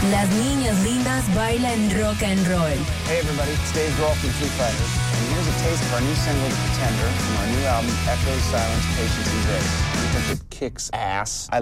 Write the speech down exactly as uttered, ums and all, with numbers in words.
Las niñas lindas bailan rock and roll. Hey everybody, it's Dave Grohl from Foo Fighters, and here's a taste of our new single, Pretender, from our new album, Echoes, Silence, Patience, and Grace. We think it kicks ass. I